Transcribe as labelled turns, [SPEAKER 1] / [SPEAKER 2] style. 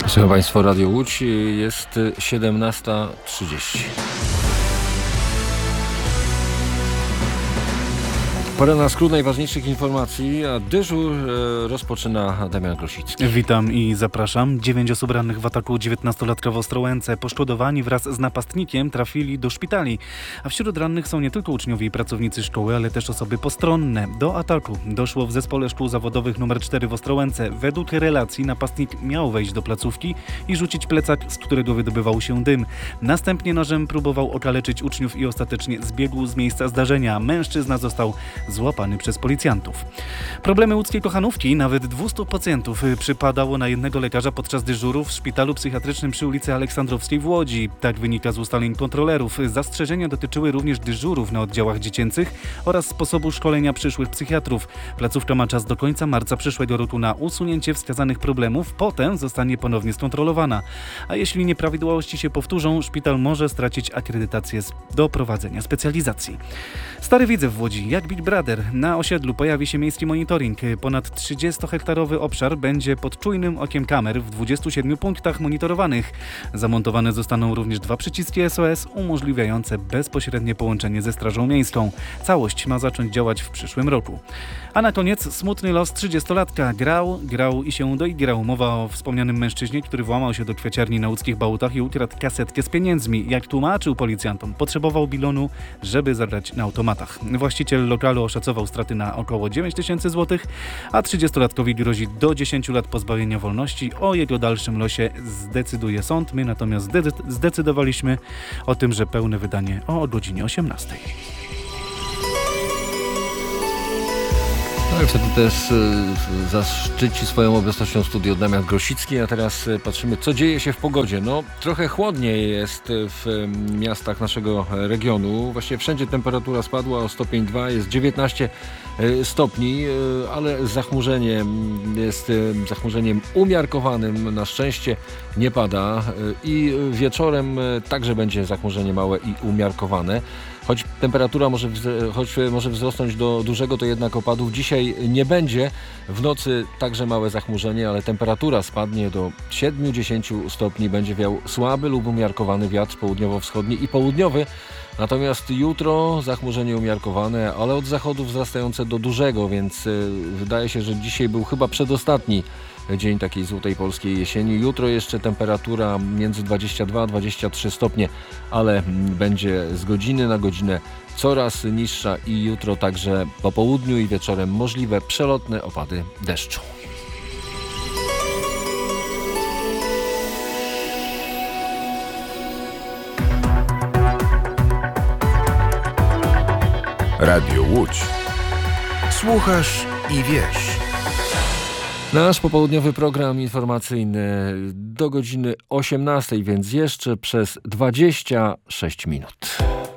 [SPEAKER 1] Słuchaj Państwo, Radio Łódź, jest 17:30. Pora na skrót najważniejszych informacji, a dyżur rozpoczyna Damian Grosicki.
[SPEAKER 2] Witam i zapraszam. 9 osób rannych w ataku 19-latka w Ostrołęce. Poszkodowani wraz z napastnikiem trafili do szpitali. A wśród rannych są nie tylko uczniowie i pracownicy szkoły, ale też osoby postronne. Do ataku doszło w Zespole Szkół Zawodowych nr 4 w Ostrołęce. Według relacji napastnik miał wejść do placówki i rzucić plecak, z którego wydobywał się dym. Następnie nożem próbował okaleczyć uczniów i ostatecznie zbiegł z miejsca zdarzenia. Mężczyzna został złapany przez policjantów. Problemy łódzkiej kochanówki, nawet 200 pacjentów przypadało na jednego lekarza podczas dyżuru w szpitalu psychiatrycznym przy ulicy Aleksandrowskiej w Łodzi. Tak wynika z ustaleń kontrolerów. Zastrzeżenia dotyczyły również dyżurów na oddziałach dziecięcych oraz sposobu szkolenia przyszłych psychiatrów. Placówka ma czas do końca marca przyszłego roku na usunięcie wskazanych problemów, potem zostanie ponownie skontrolowana. A jeśli nieprawidłowości się powtórzą, szpital może stracić akredytację do prowadzenia specjalizacji. Stary Widzew w Łodzi, jak Big Brother. Na osiedlu pojawi się miejski monitoring. Ponad 30-hektarowy obszar będzie pod czujnym okiem kamer w 27 punktach monitorowanych. Zamontowane zostaną również 2 przyciski SOS umożliwiające bezpośrednie połączenie ze Strażą Miejską. Całość ma zacząć działać w przyszłym roku. A na koniec smutny los 30-latka. Grał i się doigrał. Mowa o wspomnianym mężczyźnie, który włamał się do kwieciarni na łódzkich Bałutach i ukradł kasetkę z pieniędzmi. Jak tłumaczył policjantom, potrzebował bilonu, żeby zagrać na automatach. Właściciel lokalu oszacował straty na około 9 tysięcy złotych, a 30-latkowi grozi do 10 lat pozbawienia wolności. O jego dalszym losie zdecyduje sąd. My natomiast zdecydowaliśmy o tym, że pełne wydanie o godzinie 18.
[SPEAKER 1] No i wtedy też zaszczyci swoją obecnością studio Damian Grosicki, a teraz patrzymy, co dzieje się w pogodzie. No, trochę chłodniej jest w miastach naszego regionu. Właściwie wszędzie temperatura spadła o stopień 2, jest 19 stopni, ale zachmurzenie jest zachmurzeniem umiarkowanym. Na szczęście nie pada i wieczorem także będzie zachmurzenie małe i umiarkowane. Choć temperatura może wzrosnąć do dużego, to jednak opadów dzisiaj nie będzie. W nocy także małe zachmurzenie, ale temperatura spadnie do 7-10 stopni. Będzie wiał słaby lub umiarkowany wiatr południowo-wschodni i południowy. Natomiast jutro zachmurzenie umiarkowane, ale od zachodu wzrastające do dużego, więc wydaje się, że dzisiaj był chyba przedostatni dzień takiej złotej polskiej jesieni. Jutro jeszcze temperatura między 22 a 23 stopnie, ale będzie z godziny na godzinę coraz niższa i jutro także po południu i wieczorem możliwe przelotne opady deszczu.
[SPEAKER 3] Radio Łódź. Słuchasz i wiesz.
[SPEAKER 1] Nasz popołudniowy program informacyjny do godziny 18, więc jeszcze przez 26 minut.